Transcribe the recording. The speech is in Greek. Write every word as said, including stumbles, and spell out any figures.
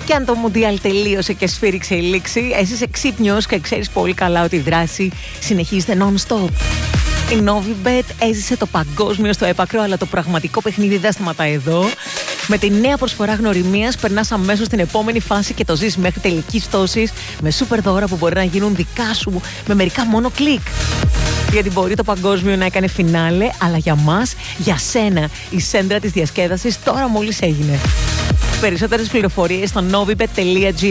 Και αν το Μουντιάλ τελείωσε και σφύριξε η λήξη, εσύ είσαι ξύπνιος και ξέρεις πολύ καλά ότι η δράση συνεχίζεται non-stop. Η Novibet έζησε το παγκόσμιο στο έπακρο, αλλά το πραγματικό παιχνίδι δεν σταματάει εδώ. Με τη νέα προσφορά γνωριμίας περνάς αμέσως στην επόμενη φάση και το ζεις μέχρι τελικής πτώσης με σούπερ δώρα που μπορεί να γίνουν δικά σου με μερικά μόνο κλικ. Γιατί μπορεί το παγκόσμιο να έκανε φινάλε, αλλά για μας, για σένα, η σέντρα της διασκέδασης τώρα μόλις έγινε. Περισσότερες πληροφορίες στο novibet.gr.